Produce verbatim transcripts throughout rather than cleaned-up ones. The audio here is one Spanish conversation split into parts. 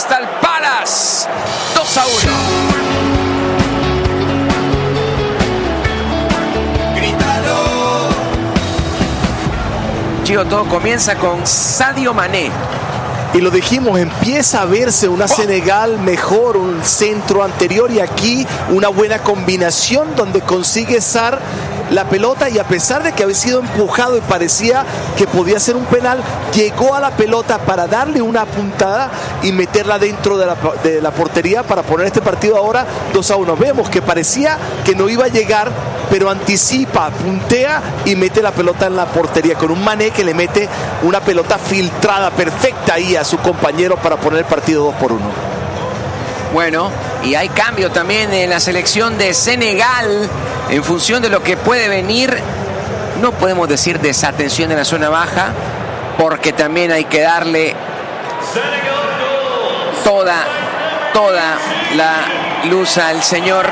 Crystal Palace. dos a uno. Gio, todo comienza con Sadio Mané. Y lo dijimos, empieza a verse una Senegal mejor, un centro anterior, y aquí una buena combinación donde consigue Sarr la pelota, y a pesar de que había sido empujado y parecía que podía ser un penal, llegó a la pelota para darle una puntada y meterla dentro de la, de la portería para poner este partido ahora dos a uno. Vemos que parecía que no iba a llegar, pero anticipa, puntea y mete la pelota en la portería con un Mané que le mete una pelota filtrada perfecta ahí a su compañero para poner el partido dos por uno. Bueno, y hay cambio también en la selección de Senegal en función de lo que puede venir. No podemos decir desatención en la zona baja, porque también hay que darle toda, toda la luz al señor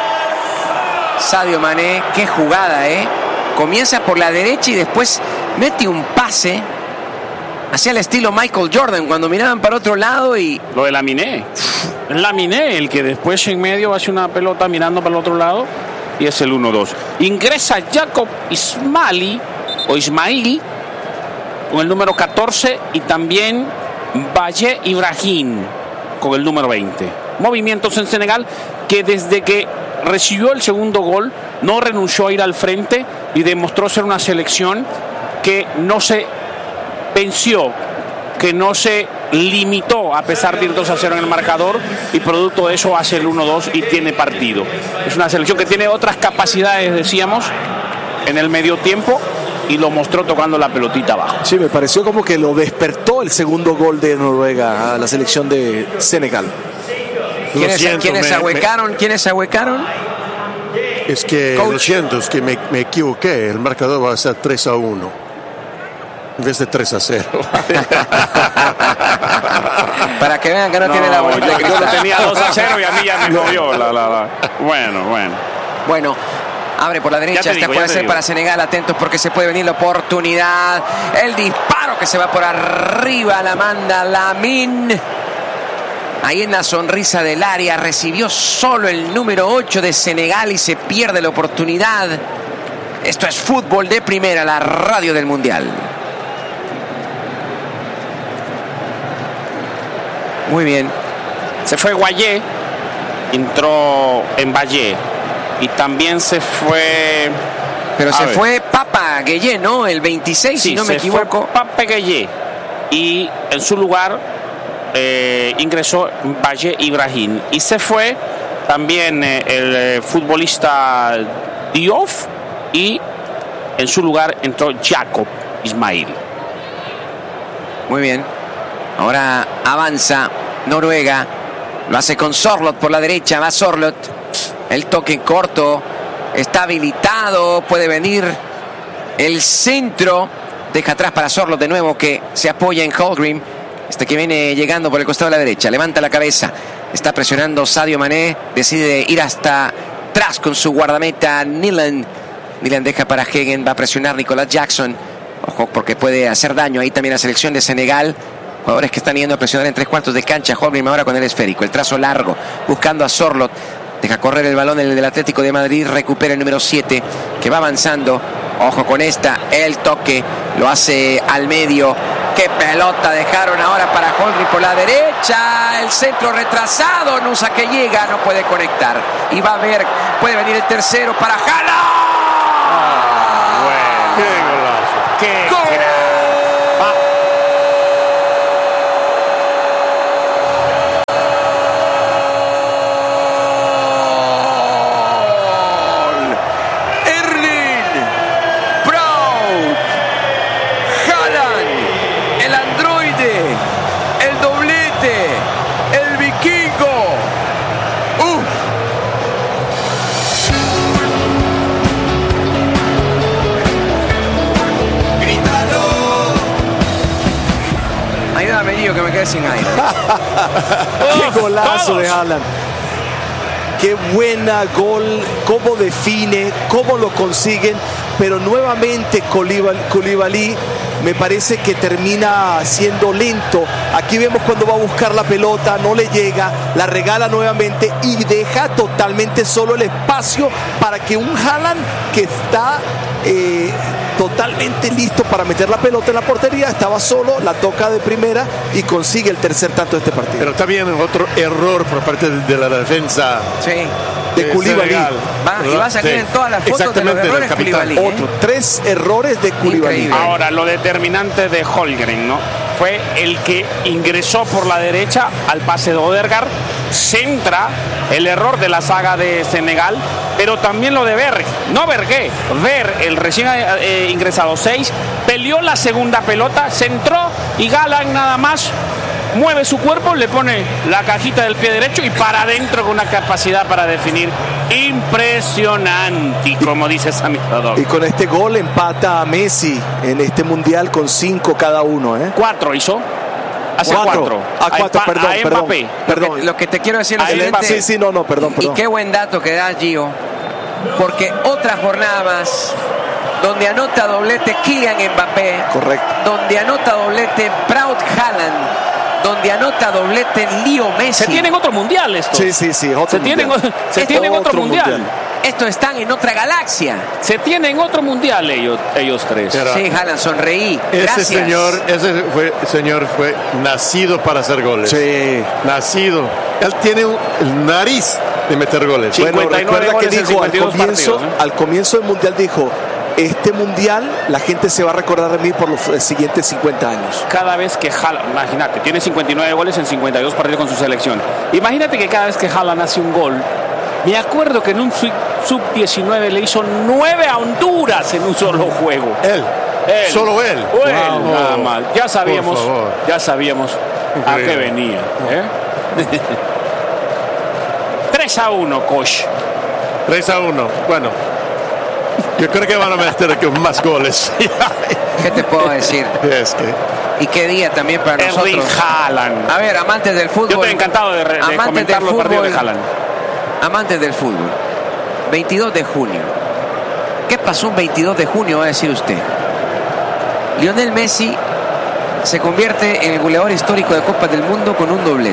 Sadio Mané. Qué jugada, ¿eh? Comienza por la derecha y después mete un pase hacia el estilo Michael Jordan cuando miraban para otro lado y... Lo de Laminé. Es Laminé el que después en medio hace una pelota mirando para el otro lado y es el uno dos. Ingresa Jacob Ismaili o Ismail con el número catorce y también Valle Ibrahim con el número veinte. Movimientos en Senegal que desde que recibió el segundo gol no renunció a ir al frente y demostró ser una selección que no se venció, que no se limitó a pesar de ir dos a cero en el marcador, y producto de eso hace el uno dos y tiene partido. Es una selección que tiene otras capacidades, decíamos, en el medio tiempo, y lo mostró tocando la pelotita abajo. Sí, me pareció como que lo despertó el segundo gol de Noruega a la selección de Senegal. ¿Quiénes, siento, ¿quiénes me, ahuecaron? Me... ¿Quiénes ahuecaron? Es que Coach. Lo siento, es que me, me equivoqué. El marcador va a ser tres a uno en vez de tres a cero. Para que vean que no, no tiene la bolita de cristal. Yo lo tenía dos a cero y a mí ya me movió. La, la, la. Bueno, bueno. Bueno, abre por la derecha. Esta puede ser para Senegal. Atentos porque se puede venir la oportunidad. El disparo que se va por arriba la manda Lamine. Ahí en la sonrisa del área recibió solo el número ocho de Senegal y se pierde la oportunidad. Esto es fútbol de primera, la radio del Mundial. Muy bien. Se fue Guayé, entró en Valle y también se fue... Pero se ver. fue Papa Gueye, ¿no? El veintiséis, sí, si no me equivoco. Papa Gueye. Y en su lugar eh, ingresó Valle Ibrahim. Y se fue también eh, el eh, futbolista Diouf y en su lugar entró Jacob Ismail. Muy bien. Ahora avanza Noruega. Lo hace con Sorloth por la derecha. Va Sorloth. El toque corto. Está habilitado. Puede venir el centro. Deja atrás para Sorloth de nuevo, que se apoya en Holmgren. Este que viene llegando por el costado de la derecha. Levanta la cabeza. Está presionando Sadio Mané. Decide ir hasta atrás con su guardameta Nilan. Nilan deja para Hegen. Va a presionar Nicolas Jackson. Ojo, porque puede hacer daño ahí también la selección de Senegal. Jugadores que están yendo a presionar en tres cuartos de cancha. Holmgren ahora con el esférico. El trazo largo. Buscando a Sorloth. Deja correr el balón el del Atlético de Madrid. Recupera el número siete. Que va avanzando. Ojo con esta. El toque. Lo hace al medio. Qué pelota dejaron ahora para Holmgren por la derecha. El centro retrasado. Nusa que llega. No puede conectar. Y va a ver. Puede venir el tercero para Haaland. Ah, bueno. Qué golazo. Qué ¡Gol! Que me quede sin aire. Qué golazo de Haaland. Qué buena gol, cómo define, cómo lo consiguen, pero nuevamente Koulibaly me parece que termina siendo lento. Aquí vemos cuando va a buscar la pelota, no le llega, la regala nuevamente y deja totalmente solo el espacio para que un Haaland que está eh, totalmente listo para meter la pelota en la portería, estaba solo, la toca de primera y consigue el tercer tanto de este partido. Pero también otro error por parte de la defensa. Sí. De Koulibaly. Va, y va a salir Sí. en todas las fotos de los errores de Koulibaly. ¿eh? Otro, tres errores de Koulibaly. Increíble. Ahora, lo determinante de Holmgren, ¿no? Fue el que ingresó por la derecha al pase de Odegaard, centra el error de la saga de Senegal, pero también lo de Berg, no Bergué, Ver, el recién eh, ingresado seis, peleó la segunda pelota, centró y Galán nada más mueve su cuerpo, le pone la cajita del pie derecho y para adentro con una capacidad para definir impresionante, como dice Sami Khedira. Y con este gol empata a Messi en este mundial con cinco cada uno, ¿eh? Cuatro hizo. Hace Cuatro. cuatro. Ah, cuatro, a, perdón, a perdón. Mbappé. Perdón. Lo que, lo que te quiero decir es lo Ahí siguiente. Sí, sí, no, no, perdón, perdón. Y qué buen dato que da Gio, porque otra jornada más donde anota doblete Kylian Mbappé, Correcto. donde anota doblete Braut Haaland, donde anota doblete Leo Messi. Se tienen otro mundial esto. Sí, sí, sí, otro Se tienen, mundial. se Esto tienen otro, otro mundial. mundial. Estos están en otra galaxia. Se tienen otro mundial ellos, ellos tres. Pero Sí, Haaland, sonreí. ese Gracias. señor, ese fue, señor fue nacido para hacer goles. Sí. Nacido. Él tiene un, el nariz de meter goles. Sí. Bueno, cincuenta y nueve recuerda que goles en dijo al cincuenta y dos comienzo, partidos, ¿eh? al comienzo del mundial dijo, este mundial la gente se va a recordar de mí por los eh, siguientes cincuenta años. Cada vez que Haaland, imagínate, tiene cincuenta y nueve goles en cincuenta y dos partidos con su selección. Imagínate que cada vez que Haaland hace un gol, me acuerdo que en un sub diecinueve le hizo nueve a Honduras en un solo juego. Él. Él. Solo él. O él, Wow. nada más. Ya sabíamos, Por favor. ya sabíamos a Increíble. qué venía. ¿eh? tres a uno, Koch. tres a uno. Bueno. Yo creo que van a meter aquí más goles. ¿Qué te puedo decir? Es que Y qué día también para Erling nosotros. Haaland. A ver, amantes del fútbol. Yo estoy encantado de, re- de amantes comentar del los partidos de fútbol, Haaland. Amantes del fútbol. veintidós de junio. ¿Qué pasó un veintidós de junio, va a decir usted? Lionel Messi se convierte en el goleador histórico de Copas del Mundo con un doblete.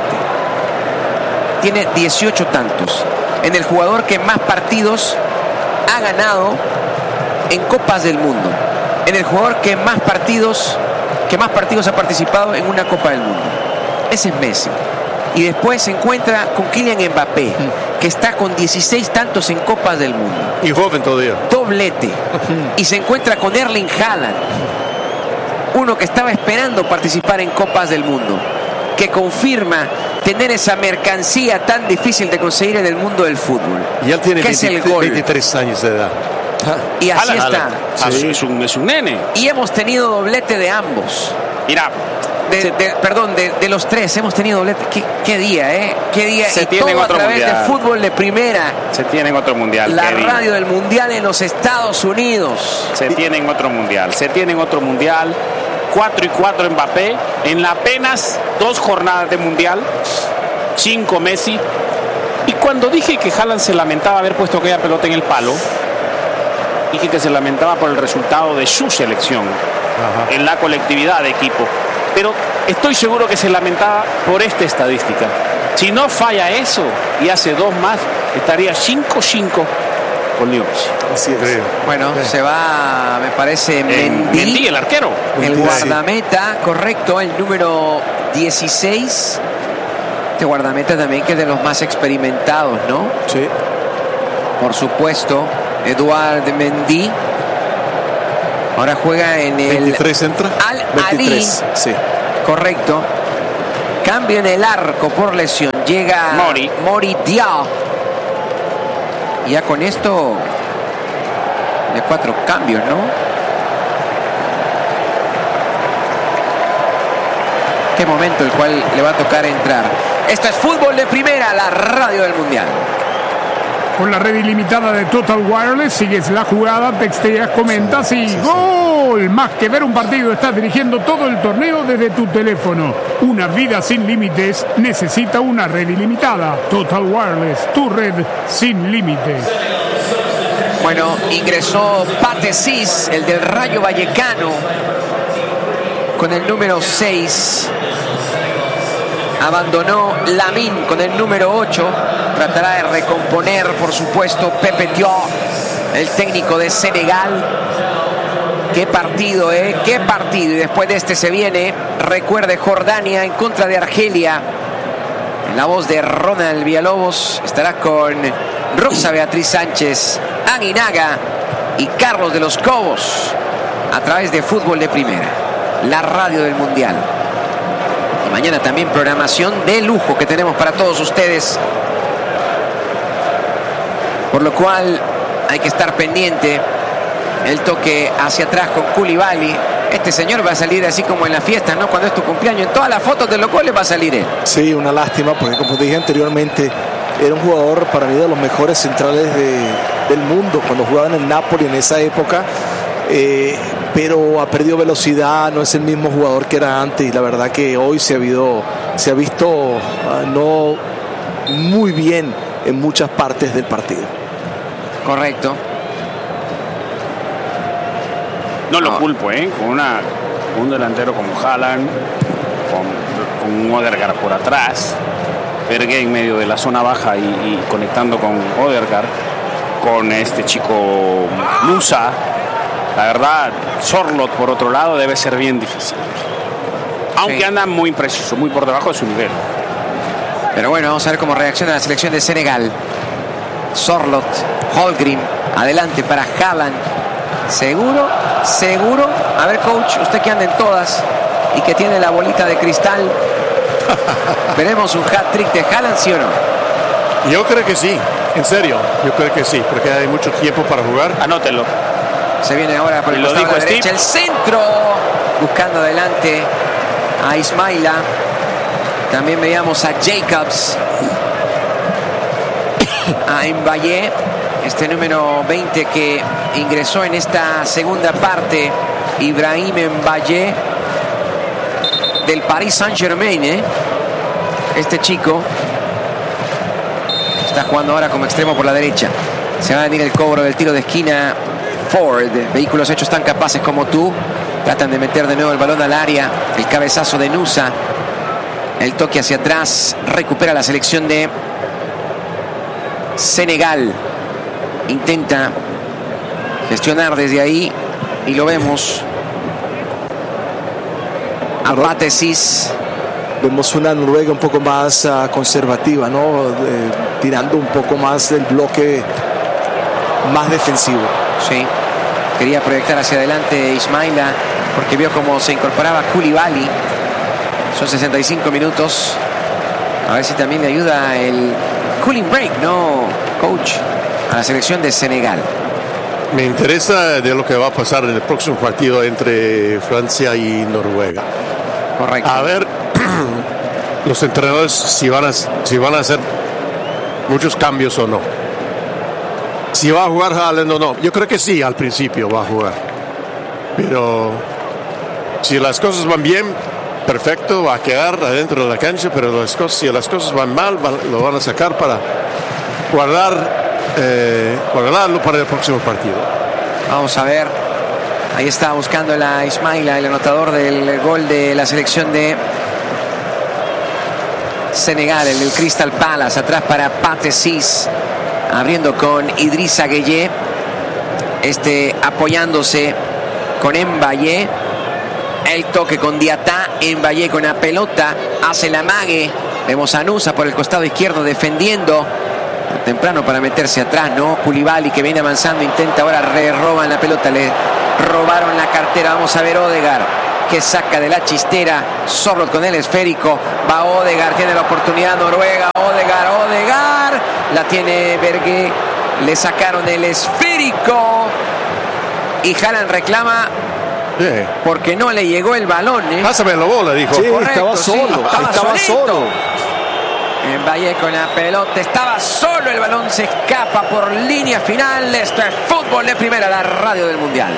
Tiene dieciocho tantos. En el jugador que más partidos ha ganado en Copas del Mundo. En el jugador que más partidos que más partidos ha participado en una Copa del Mundo. Ese es Messi. Y después se encuentra con Kylian Mbappé, que está con dieciséis tantos en Copas del Mundo. y joven todavía. Doblete. Y se encuentra con Erling Haaland, uno que estaba esperando participar en Copas del Mundo, que confirma tener esa mercancía tan difícil de conseguir en el mundo del fútbol. Y él tiene ¿Qué es el veinte gol? veintitrés años de edad. Y así Haaland, está. Haaland. Ah, Sí. Es, un, es un nene. Y hemos tenido doblete de ambos. Mira, De, se- de- perdón, de, de los tres hemos tenido doblete. ¿Qué, qué día, eh? ¿Qué día? Se y tienen todo a otro través mundial. de fútbol de primera. se tienen otro mundial. La Kevin. radio del mundial en los Estados Unidos. Se tienen otro mundial. Se tienen otro mundial. cuatro y cuatro Mbappé. En apenas dos jornadas de mundial. cinco Messi. Y cuando dije que Haaland se lamentaba haber puesto aquella pelota en el palo, dije que se lamentaba por el resultado de su selección en la colectividad de equipo. Pero estoy seguro que se lamentaba por esta estadística. Si no falla eso y hace dos más, estaría cinco cinco con Leo Messi. Así es. Increíble. Bueno, se va, me parece, En Mendy. Mendy, el arquero. El Sí. guardameta, correcto, el número dieciséis. Este guardameta también que es de los más experimentados, ¿no? Sí. Por supuesto, Eduard Mendy. Ahora juega en el veintitrés entra. Al veintitrés. Sí. Ali, correcto. Cambio en el arco por lesión. Llega Mori. Mori Diaw. Y ya con esto de cuatro cambios, ¿no? Qué momento el cual le va a tocar entrar. Esto es Fútbol de Primera, la radio del Mundial. Con la red ilimitada de Total Wireless sigues la jugada, texteas, comentas y ¡gol! Más que ver un partido, estás dirigiendo todo el torneo desde tu teléfono. Una vida sin límites necesita una red ilimitada. Total Wireless, tu red sin límites. Bueno, ingresó Pate Cis, el del Rayo Vallecano. con el número seis. Abandonó Lamine con el número ocho. Tratará de recomponer, por supuesto, Pepe Thiaw, el técnico de Senegal. Qué partido, ¿eh? Qué partido. Y después de este se viene, recuerde, Jordania en contra de Argelia. En la voz de Ronald Villalobos estará con Rosa Beatriz Sánchez, Aguinaga y Carlos de los Cobos a través de Fútbol de Primera, la radio del Mundial. Y mañana también programación de lujo que tenemos para todos ustedes. Por lo cual hay que estar pendiente. El toque hacia atrás con Koulibaly. Este señor va a salir así como en las fiestas, ¿no? Cuando es tu cumpleaños, en todas las fotos de los goles va a salir él. Sí, una lástima, porque como dije anteriormente, era un jugador para mí de los mejores centrales de, del mundo cuando jugaba en el Napoli en esa época. Eh, pero ha perdido velocidad, no es el mismo jugador que era antes, y la verdad que hoy se ha, habido, se ha visto uh, no muy bien en muchas partes del partido. Correcto. No lo No. culpo, ¿eh? Con, una, con un delantero como Haaland, con, con un Odegaard por atrás, Berge en medio de la zona baja y, y conectando con Odegaard, con este chico Nusa. La verdad, Sorloth por otro lado debe ser bien difícil. Aunque Sí. anda muy preciso, muy por debajo de su nivel. Pero bueno, vamos a ver cómo reacciona la selección de Senegal. Sorloth, Holgrim, adelante para Haaland. ¿Seguro? ¿Seguro? A ver, coach, usted que anda en todas y que tiene la bolita de cristal. ¿Veremos un hat-trick de Haaland, sí o no? Yo creo que sí, en serio, yo creo que sí, porque hay mucho tiempo para jugar. Anótelo. Se viene ahora por el Y lo costado dijo de la derecha, Steve. el centro, buscando adelante a Ismaila. También veíamos a Jacobs, a Mbaye, este número veinte que ingresó en esta segunda parte, Ibrahim Mbaye, del Paris Saint-Germain, ¿eh? Este chico está jugando ahora como extremo por la derecha. Se va a venir el cobro del tiro de esquina. Ford, vehículos hechos tan capaces como tú. Tratan de meter de nuevo el balón al área. El cabezazo de Nusa. El toque hacia atrás. Recupera la selección de Senegal. Intenta gestionar desde ahí. Y lo vemos. A Patesis. Vemos una Noruega un poco más uh, conservativa, ¿no? Eh, tirando un poco más del bloque más defensivo. Sí, quería proyectar hacia adelante Ismaila porque vio cómo se incorporaba Koulibaly. Son sesenta y cinco minutos. A ver si también le ayuda el cooling break, ¿no, coach? A la selección de Senegal. Me interesa de lo que va a pasar en el próximo partido entre Francia y Noruega. Correcto. A ver, los entrenadores si van a, si van a hacer muchos cambios o no. Si va a jugar Haaland o no. Yo creo que sí, al principio va a jugar. Pero si las cosas van bien, perfecto, va a quedar adentro de la cancha. Pero las cosas, si las cosas van mal, van- lo van a sacar para guardar, eh, guardarlo para el próximo partido. Vamos a ver. Ahí está buscando la Ismaila, el anotador del gol de la selección de Senegal, el del Crystal Palace. Atrás para Patesis, abriendo con Idrissa Gueye. Este apoyándose con Mbaye. El toque con Diatá. Mbaye con la pelota. Hace la mague. Vemos a Nusa por el costado izquierdo defendiendo. Temprano para meterse atrás, ¿no? Koulibaly que viene avanzando. Intenta ahora, re roban la pelota. Le robaron la cartera. Vamos a ver Odegaard que saca de la chistera. Sorloth con el esférico. Va Odegaard. Tiene la oportunidad Noruega. Odegaard, Odegaard. La tiene Berge. Le sacaron el esférico. Y Haaland reclama Sí. porque no le llegó el balón, ¿eh? Pásame la bola, dijo. Sí, Correcto, estaba sí, solo, estaba estaba solito. solo. Mbaye con la pelota, estaba solo, el balón se escapa por línea final. Esto es Fútbol de Primera, la radio del Mundial.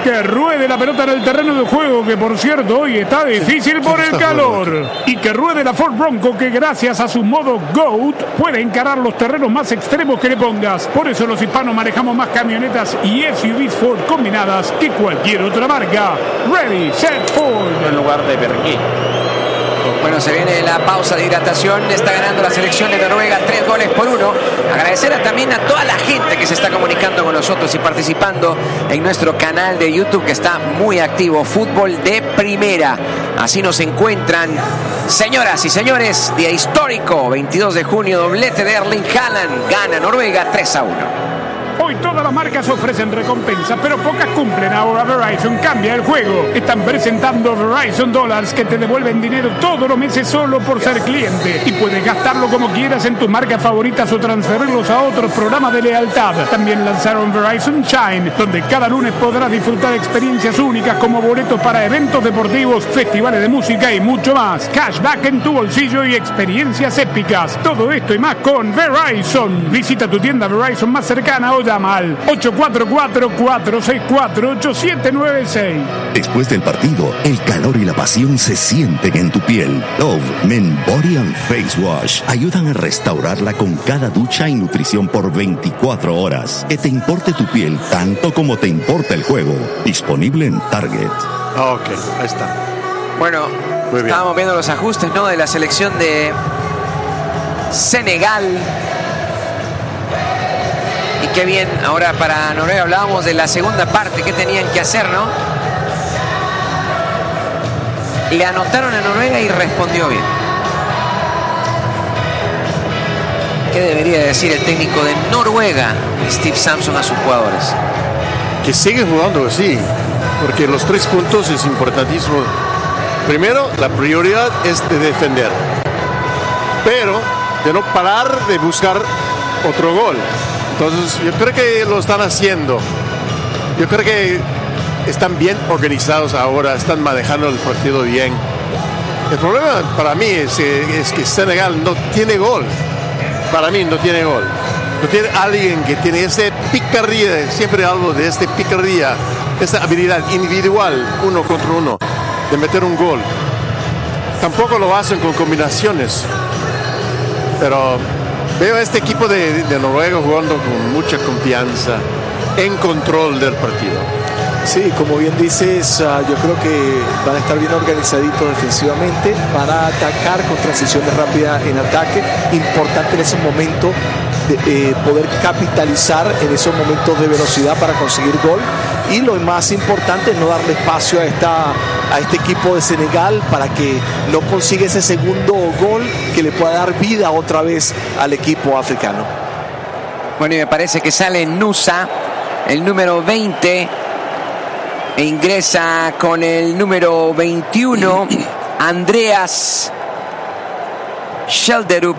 Que ruede la pelota en el terreno de juego, que por cierto hoy está difícil por el calor. Y que ruede la Ford Bronco, que gracias a su modo GOAT puede encarar los terrenos más extremos que le pongas. Por eso los hispanos manejamos más camionetas y S U Vs Ford combinadas que cualquier otra marca. Ready, set, Ford. En lugar de Bergué. Bueno, se viene la pausa de hidratación. Está ganando la selección de Noruega tres goles por uno. Agradecer a, también a toda la gente que se está comunicando con nosotros y participando en nuestro canal de YouTube, que está muy activo. Fútbol de primera. Así nos encuentran. Señoras y señores, día histórico, veintidós de junio, doblete de Erling Haaland. Gana Noruega tres a uno. Hoy todas las marcas ofrecen recompensas, pero pocas cumplen. Ahora Verizon cambia el juego. Están presentando Verizon Dollars, que te devuelven dinero todos los meses solo por ser cliente. Y puedes gastarlo como quieras en tus marcas favoritas o transferirlos a otros programas de lealtad. También lanzaron Verizon Shine, donde cada lunes podrás disfrutar experiencias únicas como boletos para eventos deportivos, festivales de música y mucho más. Cashback en tu bolsillo y experiencias épicas. Todo esto y más con Verizon. Visita tu tienda Verizon más cercana o llama al ocho cuatro cuatro, cuatro seis cuatro, ocho siete nueve seis. Después del partido, el calor y la pasión se sienten en tu piel. Dove Men Body and Face Wash ayudan a restaurarla con cada ducha y nutrición por veinticuatro horas. Que te importe tu piel tanto como te importa el juego. Disponible en Target. Ok, ahí está. Bueno, estábamos viendo los ajustes, ¿no?, de la selección de Senegal. Y qué bien, ahora para Noruega hablábamos de la segunda parte, qué tenían que hacer, ¿no? Le anotaron a Noruega y respondió bien. ¿Qué debería decir el técnico de Noruega, Steve Samson, a sus jugadores? Que sigue jugando así, porque los tres puntos es importantísimo. Primero, la prioridad es de defender, pero de no parar de buscar otro gol. Entonces, yo creo que lo están haciendo. Yo creo que están bien organizados ahora, están manejando el partido bien. El problema para mí es, es que Senegal no tiene gol. Para mí no tiene gol. No tiene alguien que tiene ese picardía, siempre hablo de este picardía, esta habilidad individual, uno contra uno, de meter un gol. Tampoco lo hacen con combinaciones. Pero veo a este equipo de, de Noruega jugando con mucha confianza, en control del partido. Sí, como bien dices, uh, yo creo que van a estar bien organizaditos defensivamente, van a atacar con transiciones rápidas en ataque. Importante en ese momento de, eh, poder capitalizar en esos momentos de velocidad para conseguir gol. Y lo más importante es no darle espacio a, esta, a este equipo de Senegal para que no consiga ese segundo gol que le pueda dar vida otra vez al equipo africano. Bueno, y me parece que sale Nusa, el número veinte, e ingresa con el número veintiuno, Andreas Schelderup.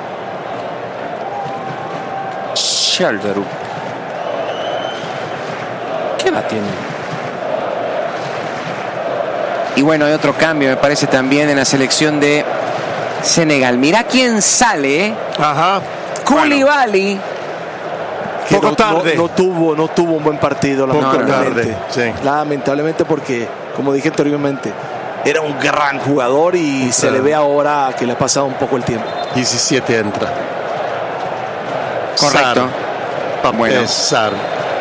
Schelderup. ¿Qué edad tiene? Y bueno, hay otro cambio, me parece, también en la selección de Senegal. Mirá quién sale, ¿eh? Ajá. Koulibaly. Que Poco no, tarde. No, no tuvo, no tuvo un buen partido, Poco lamentablemente. tarde, sí. Lamentablemente, porque, como dije anteriormente, era un gran jugador y Claro. se le ve ahora que le ha pasado un poco el tiempo. diecisiete entra. Correcto. Sar. Bueno. Es Sar.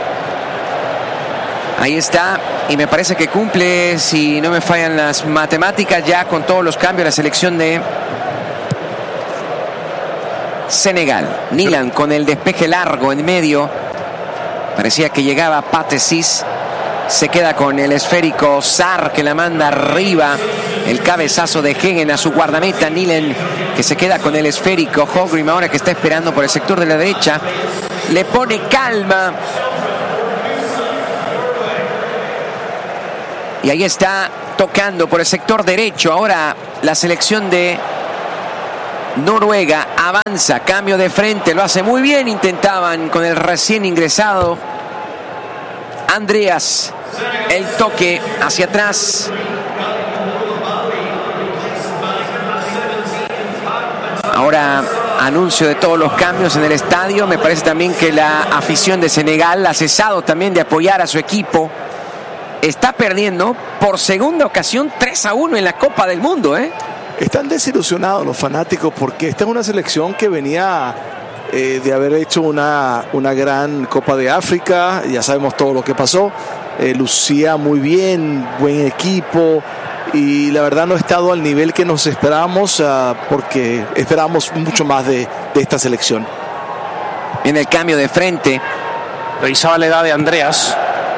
Ahí está, y me parece que cumple, si no me fallan las matemáticas, ya con todos los cambios la selección de Senegal. Nilan con el despeje largo en medio, parecía que llegaba Patesis, se queda con el esférico Sar, que la manda arriba, el cabezazo de Hegen a su guardameta. Nilan, que se queda con el esférico. Hogrim ahora que está esperando por el sector de la derecha, le pone calma. Y ahí está tocando por el sector derecho. Ahora la selección de Noruega avanza, cambio de frente, lo hace muy bien. Intentaban con el recién ingresado Andreas, el toque hacia atrás. Ahora anuncio de todos los cambios en el estadio. Me parece también que la afición de Senegal ha cesado también de apoyar a su equipo. está perdiendo por segunda ocasión tres a uno en la Copa del Mundo, ¿eh? Están desilusionados los fanáticos porque esta es una selección que venía eh, de haber hecho una, una gran Copa de África. Ya sabemos todo lo que pasó. Eh, lucía muy bien, buen equipo, y la verdad no ha estado al nivel que nos esperábamos, uh, porque esperábamos mucho más de, de esta selección. Viene el cambio de frente. Revisaba la edad de Andreas,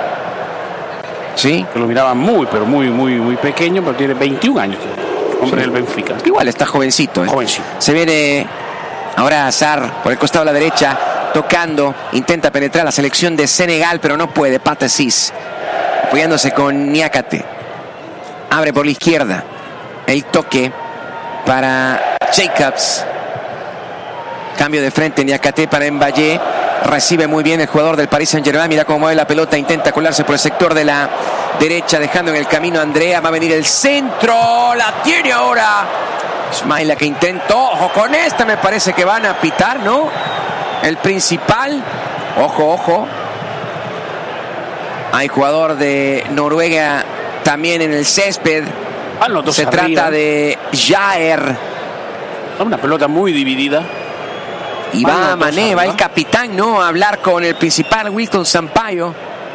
sí, que lo miraba muy, pero muy, muy, muy pequeño, pero tiene veintiún años. Hombre del Benfica. Igual está jovencito, ¿eh? Jovencito. Se viene ahora Azar por el costado de la derecha, tocando, intenta penetrar la selección de Senegal, pero no puede. Patesis apoyándose con Niakate, abre por la izquierda, el toque para Jacobs, cambio de frente, Niakate para Mbaye, recibe muy bien el jugador del Paris Saint-Germain, mira cómo mueve la pelota, intenta colarse por el sector de la derecha, dejando en el camino a Andrea, va a venir el centro, la tiene ahora Ismaila, que intentó, ojo con esta, me parece que van a pitar, ¿no? El principal, ojo, ojo. Hay jugador de Noruega también en el césped. Ah, los dos Se arriba. trata de Jair. Una pelota muy dividida. Y Van va los dos Mané, arriba. va el capitán, ¿no? A hablar con el principal, Wilton Sampaio.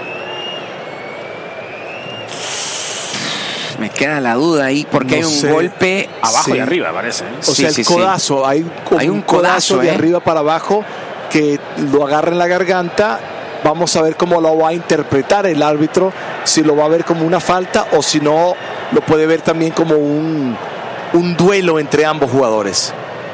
Me queda la duda ahí porque No hay un sé. golpe Abajo Sí. y arriba, parece. ¿eh? O Sí, sea, sí, el sí. codazo, hay, como Hay un un codazo, codazo, de ¿eh? arriba para abajo que lo agarra en la garganta. Vamos a ver cómo lo va a interpretar el árbitro, si lo va a ver como una falta o si no, lo puede ver también como un, un duelo entre ambos jugadores.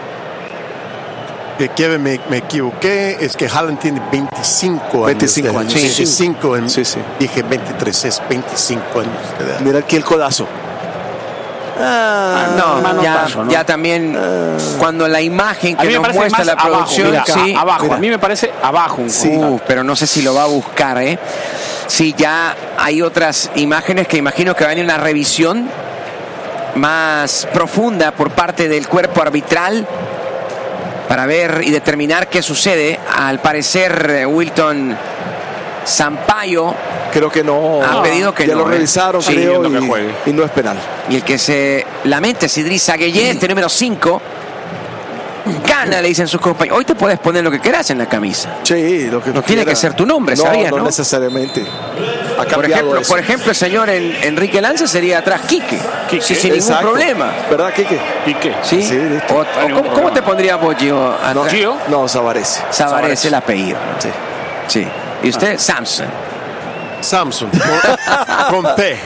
Que Kevin, me, me equivoqué, es que Haaland tiene veinticinco años. veinticinco de- años, sí. veinticinco en- Sí, sí. Dije veintitrés, es veinticinco años de edad. Mira aquí el codazo. Ah, No, manotazo, ya, ¿no? ya también cuando la imagen A mí que me nos parece muestra más la abajo, producción, mira, sí, abajo. mira. A mí me parece abajo un Sí. contacto. Uh, pero no sé si lo va a buscar, ¿eh? Sí, ya hay otras imágenes que imagino que va a venir una revisión más profunda por parte del cuerpo arbitral para ver y determinar qué sucede. Al parecer, eh, Wilton Sampaio, creo que no. Ha pedido que ya no, lo ¿eh? revisaron, Sí, creo, viendo que y, juegue. y no es penal. y el que se lamenta es Idrissa Gueye, este número cinco. Gana, le dicen sus compañeros. Hoy te puedes poner lo que quieras en la camisa. Sí, lo que No tiene que ser tu nombre, no, ¿sabías, no? no? necesariamente. Ha Por cambiado ejemplo, eso. por ejemplo, el señor En- Enrique Lance sería atrás Quique. Quique, Sí, sin ningún Exacto. problema. ¿Verdad, Kike? ¿Y qué? ¿Sí? Sí, listo. O- o No hay ningún ¿cómo, cómo problema. te pondría vos, Gio? No, atrás? Gio. no, Savarese. Sabaré es el apellido. Sí. Sí. ¿Y usted? Samson. Samsung, con, con P.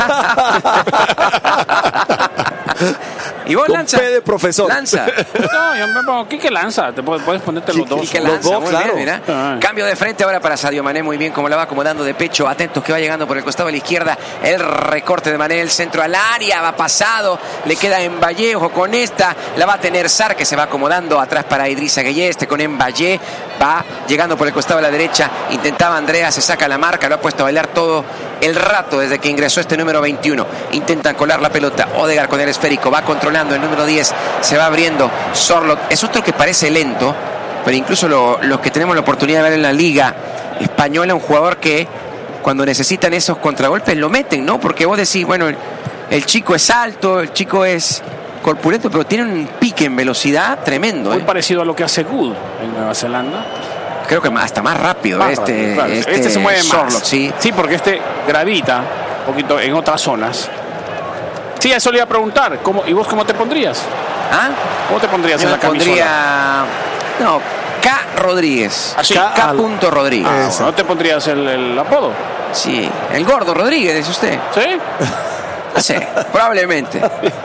¿Y vos, Con Lanza? P de profesor. Lanza. No, yo me pongo Quique Lanza. Te puedes, puedes ponerte los dos. Quique Los Lanza, dos, muy claro. bien, mira. Ah. Cambio de frente ahora para Sadio Mané, muy bien, como la va acomodando de pecho, atentos que va llegando por el costado de la izquierda, el recorte de Mané, el centro al área, va pasado, le queda Mbaye, ojo con esta, la va a tener Sar, que se va acomodando atrás para Idrissa Gueye, este con Mbaye, va llegando por el costado de la derecha, intentaba Andrea, se saca la marca, lo ha puesto a bailar todo el rato desde que ingresó este número veintiuno, intentan colar la pelota, Odegaard con el esférico, va controlando el número diez, se va abriendo, Sorloth, es otro que parece lento, pero incluso lo- los que tenemos la oportunidad de ver en la liga española, un jugador que cuando necesitan esos contragolpes lo meten, ¿no? Porque vos decís, bueno, el, el chico es alto, el chico es corpulento, pero tiene un pique en velocidad tremendo, Muy ¿eh? parecido a lo que hace Good en Nueva Zelanda. Creo que hasta más rápido Más este, rápido, claro. este, Este se mueve más. Sorloth, sí. Sí, porque este gravita un poquito en otras zonas. Sí, eso le iba a preguntar. ¿Cómo, ¿Y vos cómo te pondrías? ¿Ah? ¿Cómo te pondrías Yo en me la camisola? pondría... No, K. Rodríguez. Así. K. K. Punto Rodríguez. Ah, Eso. ¿no te pondrías el, el apodo? Sí, el gordo Rodríguez, dice usted. ¿Sí? No sé, probablemente.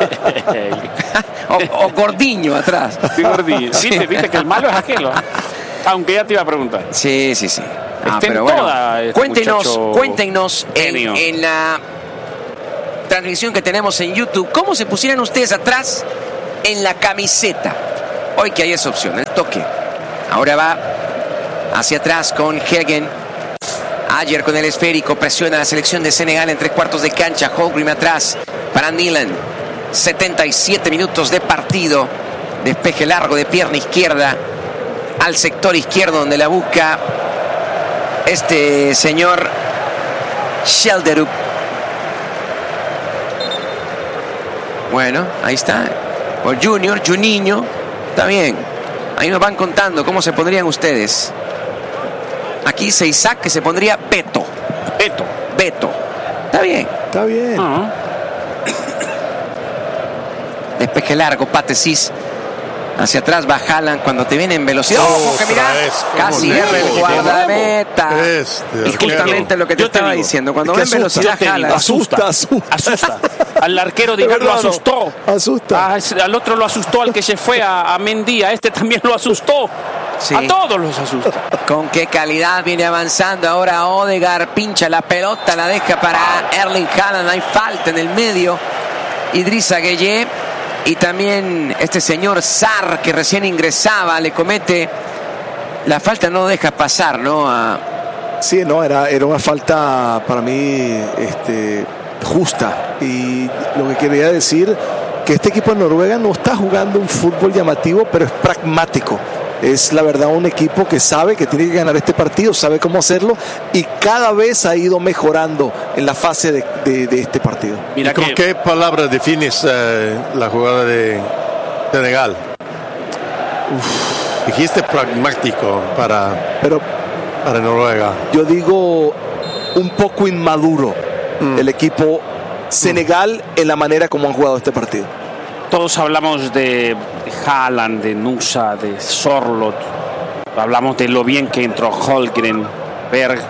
o, o Gordiño atrás. Sí, Gordi. Sí. ¿Viste, viste que el malo es aquel, ¿no? Aunque ya te iba a preguntar. Sí, sí, sí. Ah, Está en pero bueno, toda este cuéntenos, muchacho cuéntenos en, genio. en la transmisión que tenemos en YouTube, ¿cómo se pusieran ustedes atrás en la camiseta? Hoy que hay esa opción, el toque. Ahora va hacia atrás con Hegen. Ayer con el esférico, presiona la selección de Senegal en tres cuartos de cancha. Holmgren atrás para Nilan. setenta y siete minutos de partido. Despeje largo de pierna izquierda al sector izquierdo donde la busca este señor Shelderup. Bueno, ahí está. O Junior, Juninho. Está bien. Ahí nos van contando cómo se pondrían ustedes. Aquí dice Isaac que se pondría Beto. Beto. Beto. Está bien. Está bien. Ah. Despeje largo, Patesis. Hacia atrás va Haaland cuando te viene en velocidad. ¡Ojo que mira! Casi erra el guardameta. Este, y justamente lo que te yo te estaba digo, diciendo. Cuando es va que en velocidad asusta, Haaland. Asusta, asusta. Asusta. Al arquero de Irak lo verdad, no. asustó. Asusta. A ese- al otro lo asustó, al que se fue a, a Mendy. A este también lo asustó. Sí. A todos los asusta. Con qué calidad viene avanzando ahora Odegaard, pincha la pelota, la deja para Erling Haaland, hay falta en el medio. Idrissa Gueye y también este señor Sarr que recién ingresaba le comete la falta, no deja pasar, ¿no? A... Sí, no, era, era una falta para mí este, justa. Y lo que quería decir que este equipo de Noruega no está jugando un fútbol llamativo, pero es pragmático. Es la verdad un equipo que sabe que tiene que ganar este partido, sabe cómo hacerlo y cada vez ha ido mejorando en la fase de, de, de este partido. Mira ¿Y con que qué palabra defines eh, la jugada de Senegal? Uf, dijiste pragmático para, Pero para Noruega. yo digo un poco inmaduro Mm. el equipo Senegal en la manera como han jugado este partido. todos hablamos de, de Haaland, de Nusa, de Sorloth. Hablamos de lo bien que entró Holmgren, Berg.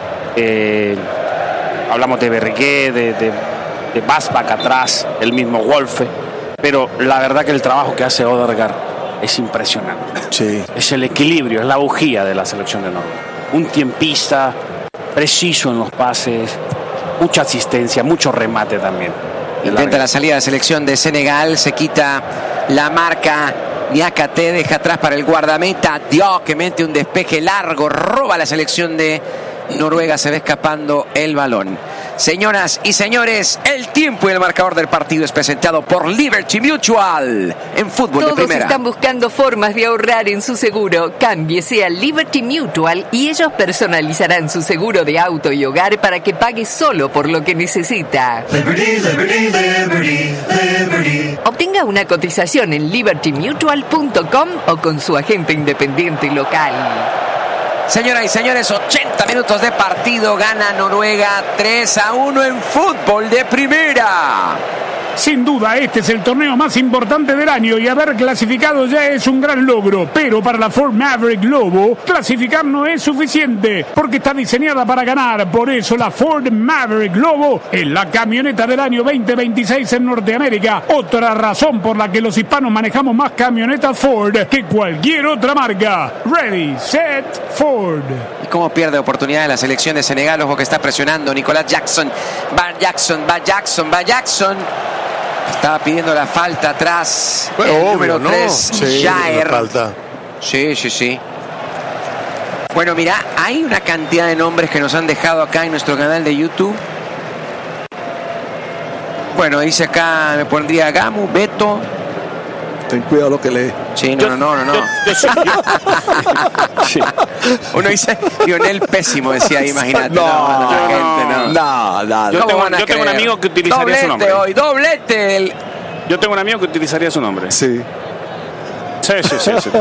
Eh, hablamos de Bergué, de, de, de Basbach atrás, el mismo Wolfe. Pero la verdad que el trabajo que hace Odegaard es impresionante. Sí. Es el equilibrio, es la bujía de la selección de Noruega. Un tiempista, preciso en los pases, mucha asistencia, mucho remate también. Intenta la salida de la selección de Senegal, se quita la marca. Niakate deja atrás para el guardameta. Dios que mete un despeje largo, roba la selección de Noruega, se va escapando el balón. Señoras y señores, el tiempo y el marcador del partido es presentado por Liberty Mutual en fútbol Todos de primera. están buscando formas de ahorrar en su seguro. Cámbiese a Liberty Mutual y ellos personalizarán su seguro de auto y hogar para que pague solo por lo que necesita. Liberty, liberty, liberty, liberty. Obtenga una cotización en liberty mutual punto com o con su agente independiente local. Señoras y señores, ochenta minutos de partido, gana Noruega tres a uno en fútbol de primera. Sin duda, este es el torneo más importante del año y haber clasificado ya es un gran logro. Pero para la Ford Maverick Lobo, clasificar no es suficiente porque está diseñada para ganar. Por eso la Ford Maverick Lobo es la camioneta del año veinte veintiséis en Norteamérica. Otra razón por la que los hispanos manejamos más camionetas Ford que cualquier otra marca. Ready, set, Ford. Y cómo pierde oportunidad en la selección de Senegal. Ojo que está presionando Nicolás Jackson. Va Jackson, va Jackson, va Jackson. Estaba pidiendo la falta atrás. Bueno, el obvio, número ¿no? tres, Sí, Jair. la falta. Sí, sí, sí. Bueno, mira, hay una cantidad de nombres que nos han dejado acá en nuestro canal de YouTube. Bueno, dice acá, me pondría Gamu, Beto. Ten cuidado lo que lee. Sí, no, no, no, no. no. Yo- yo soy- yo- Sí. Uno dice Lionel Pésimo, decía ahí, imagínate. No, no, no, la yo gente, no. No, no, Yo no. ¿Cómo tengo- van a yo tengo un creer? amigo que utilizaría doblete su nombre. hoy, doblete. El... Yo tengo un amigo que utilizaría su nombre. Sí, Sí. sí, sí. sí.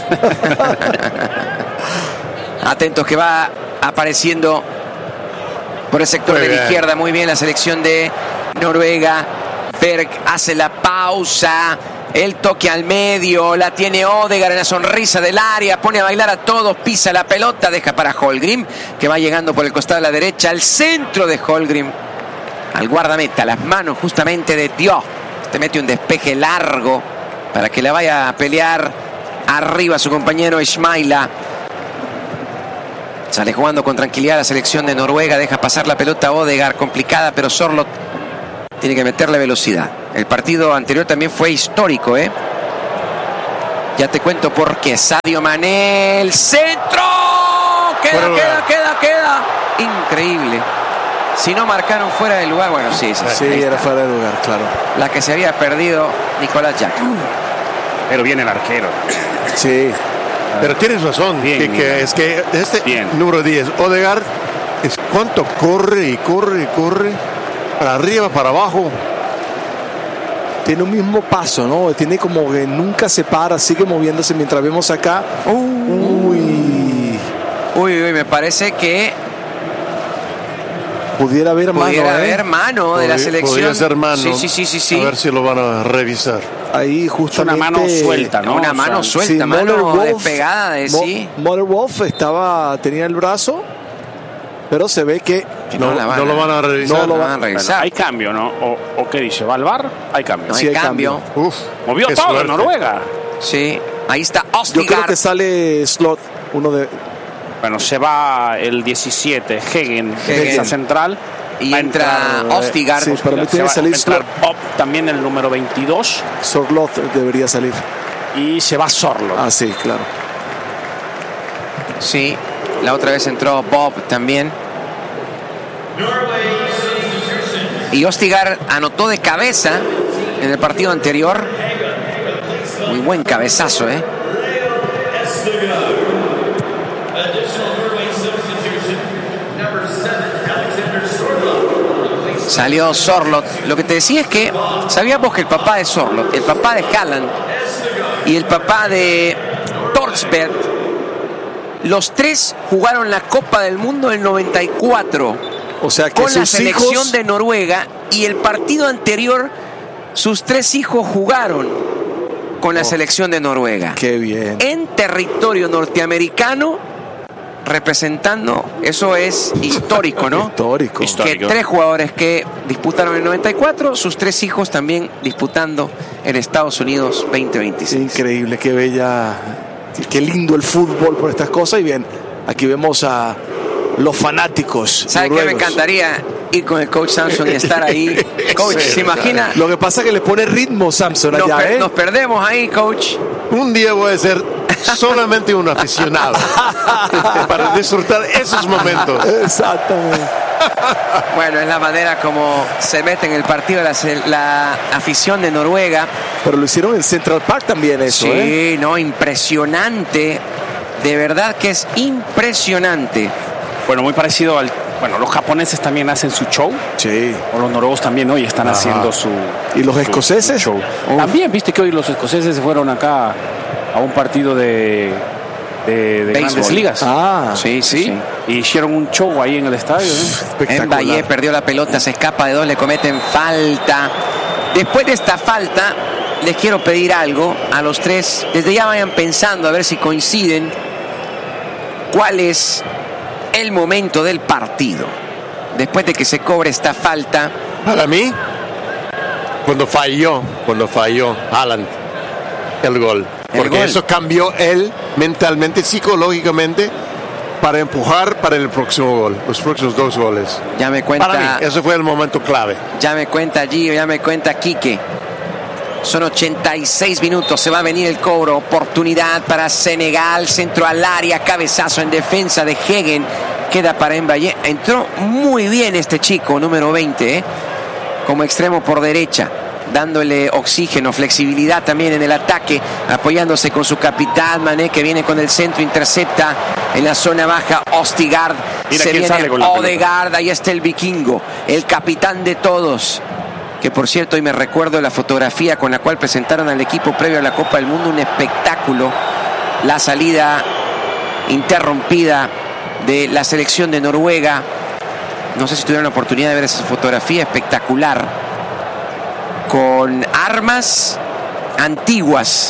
Atentos que va apareciendo por el sector Muy de la bien. izquierda. Muy bien la selección de Noruega. Berg hace la pausa. El toque al medio. La tiene Odegaard en la sonrisa del área. Pone a bailar a todos. Pisa la pelota. Deja para Holmgren, que va llegando por el costado de la derecha. Al centro de Holmgren. Al guardameta. Las manos justamente de Dios. Este mete un despeje largo para que la vaya a pelear arriba su compañero Ismaila. Sale jugando con tranquilidad la selección de Noruega. Deja pasar la pelota a Odegaard. Complicada, pero Sorloth tiene que meterle velocidad. El partido anterior también fue histórico, ¿eh? Ya te cuento por qué. Sadio Mané, el centro. Queda, Fuera de queda, lugar. queda, queda. Increíble. Si no marcaron fuera del lugar, bueno, sí, sí, sí. Sí, ahí era está. fuera de lugar, claro. La que se había perdido Nicolás Jackson. Pero viene el arquero. Sí. Pero tienes razón, Bien, que, que bien. es que este Bien. número diez, Odegaard, es cuánto corre y corre y corre, para arriba, para abajo. tiene un mismo paso, ¿no? Tiene como que nunca se para, sigue moviéndose mientras vemos acá. Uh, Uy. Uy, uy, me parece que pudiera haber mano. Pudiera ¿eh? haber mano de la selección. Podría ser mano. Sí, sí, sí, sí, sí. A ver si lo van a revisar. Ahí justamente. Una mano suelta, ¿no? Una O mano sea, suelta, sí, mano Muller-Wolf- despegada de Mo- sí. Muller-Wolf estaba, tenía el brazo, pero se ve que Que No, la van no a- lo van a revisar. No lo van a Bueno, revisar. hay cambio, ¿no? O, o qué dice, ¿va al bar? Hay cambio. No Sí, hay hay cambio. cambio. Uf, Movió qué todo suerte. Noruega. Sí, ahí está yo creo Ostigar. que sale Slot, uno de Bueno, se va el diecisiete, Hegen, defensa central. Y Va a entra entrar, eh, Ostigar. sí, para mí Se tiene va que salir a entrar Slot. Bob, también el número veintidós. Sorloth debería salir. Y se va Sorlo. Ah, sí, claro. Sí, la otra vez entró Bob también. Y Ostigar anotó de cabeza en el partido anterior. Muy buen cabezazo, ¿eh? Salió Sorloth. Lo que te decía es que sabíamos que el papá de Sorloth, el papá de Haaland y el papá de Thorsberg, los tres jugaron la Copa del Mundo en noventa y cuatro O sea que con la sus selección hijos, de Noruega, y el partido anterior sus tres hijos jugaron con la selección de Noruega qué bien. en territorio norteamericano, representando. Eso es histórico, ¿no? Histórico. Que Histórico. tres jugadores que disputaron en noventa y cuatro, sus tres hijos también disputando en Estados Unidos veinte veintiséis. Increíble, qué bella, qué lindo el fútbol por estas cosas. Y bien, aquí vemos a los fanáticos. ¿Sabe qué me noruegos. encantaría? Ir con el coach Samson y estar ahí. Coach, ¿se imagina? Lo que pasa es que le pone ritmo Samson Nos, allá, per- ¿eh? nos perdemos ahí, coach. Un día voy a ser solamente un aficionado para disfrutar esos momentos. Exactamente. Bueno, es la manera como se mete en el partido la, la afición de Noruega. Pero lo hicieron en Central Park también eso, Sí, ¿eh? no, impresionante. De verdad que es impresionante. Bueno, muy parecido al... Bueno, los japoneses también hacen su show. Sí. O los noruegos también hoy están Ajá. haciendo su... ¿Y los su- escoceses? su show. También, viste que hoy los escoceses se fueron acá a un partido de, de, de grandes Béisbol. ligas. Ah, Sí, sí. Y hicieron un show ahí en el estadio. ¿eh? espectacular. Mbaye perdió la pelota, se escapa de dos, le cometen falta. Después de esta falta, les quiero pedir algo a los tres. Desde ya vayan pensando a ver si coinciden cuál es el momento del partido. Después de que se cobre esta falta, Para mí, cuando falló, cuando falló Haaland el gol. El Porque gol. eso cambió él mentalmente, psicológicamente, para empujar para el próximo gol, los próximos dos goles. ya me Para mí, cuenta, ese fue el momento clave. ya me cuenta Gio, ya me cuenta Quique. Son ochenta y seis minutos, se va a venir el cobro. Oportunidad para Senegal, centro al área, cabezazo en defensa de Hegen. Queda para Mbaye. Entró muy bien este chico, número veinte, ¿eh? Como extremo por derecha, dándole oxígeno, flexibilidad también en el ataque, apoyándose con su capitán Mané, que viene con el centro, intercepta en la zona baja. Ostigard, Mira se quién viene sale con la pelota. Odegaard, ahí está el vikingo, el capitán de todos. Que por cierto, hoy me recuerdo la fotografía con la cual presentaron al equipo previo a la Copa del Mundo, un espectáculo. La salida interrumpida de la selección de Noruega. No sé si tuvieron la oportunidad de ver esa fotografía espectacular, con armas antiguas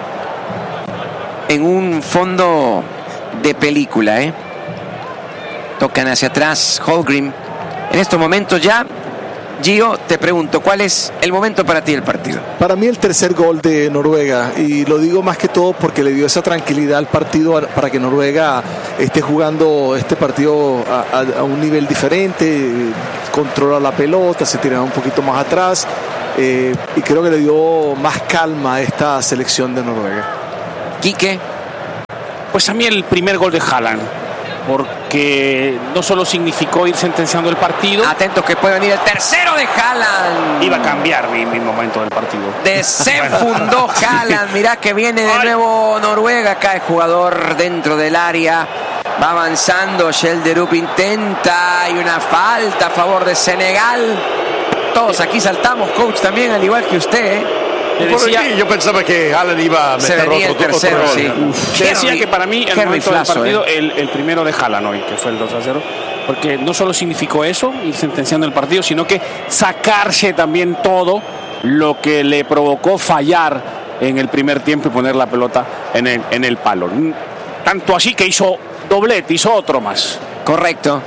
en un fondo de película, ¿eh? Tocan hacia atrás Holgrim. En estos momentos ya, Gio, te pregunto, ¿cuál es el momento para ti del partido? Para mí el tercer gol de Noruega, y lo digo más que todo porque le dio esa tranquilidad al partido a- para que Noruega esté jugando este partido a, a- a un nivel diferente, controla la pelota, se tira un poquito más atrás, eh, y creo que le dio más calma a esta selección de Noruega. Quique, Pues a mí el primer gol de Haaland, porque no solo significó ir sentenciando el partido, atentos que puede venir el tercero de Haaland. iba a cambiar mi, mi momento del partido. Desenfundó Haaland. Mirá que viene de Ay. nuevo Noruega. Cae jugador dentro del área. Va avanzando. Shelderup intenta. Hay una falta a favor de Senegal. todos aquí saltamos, coach, también, al igual que usted. ¿eh? Le Por decía, aquí yo pensaba que Allen iba a Se meter venía el otro, tercero, otro gol. sí. Uf. le decía que para mí el Qué momento del riflazo, partido, ¿eh? el, el primero de Haaland hoy, que fue el dos a cero, porque no solo significó eso, ir sentenciando el partido, sino que sacarse también todo lo que le provocó fallar en el primer tiempo y poner la pelota en el, en el palo. Tanto así que hizo doblete, hizo otro más. Correcto.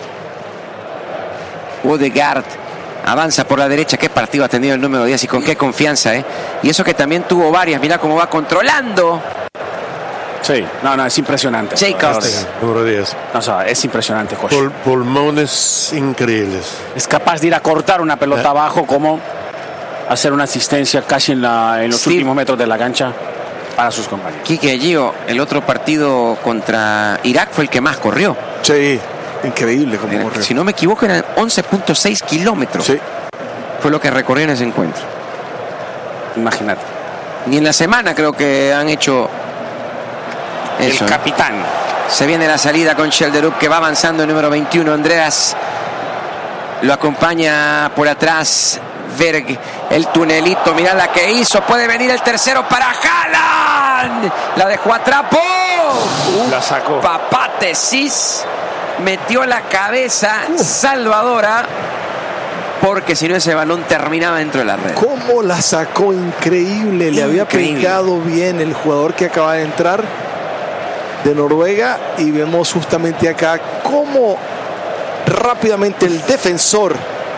Odegaard avanza por la derecha. Qué partido ha tenido el número diez y con qué confianza, ¿eh? Y eso que también tuvo varias. Mira cómo va controlando. Sí, no, no, es impresionante. Jacobs. Número diez. No, o sea, es impresionante, coach. Pul- pulmones increíbles. Es capaz de ir a cortar una pelota ¿Eh? abajo, como hacer una asistencia casi en, la, en los Steve. últimos metros de la cancha para sus compañeros. Quique Gio, el otro partido contra Irak fue el que más corrió. Sí, increíble como Era- corrió. si no me equivoco, eran once punto seis kilómetros. Sí. Fue lo que recorrió en ese encuentro. Imagínate. Ni en la semana creo que han hecho eso. El ¿eh? capitán. Se viene la salida con Schelderup, que va avanzando el número veintiuno. Andreas lo acompaña por atrás. Berg, el tunelito, mira la que hizo. Puede venir el tercero para Haaland. La dejó a trapo. La sacó. Papatesis. Metió la cabeza salvadora. Porque si no, ese balón terminaba dentro de la red. ¿Cómo la sacó? Increíble. Le había Increíble. pegado bien el jugador que acaba de entrar de Noruega. Y vemos justamente acá cómo rápidamente el defensor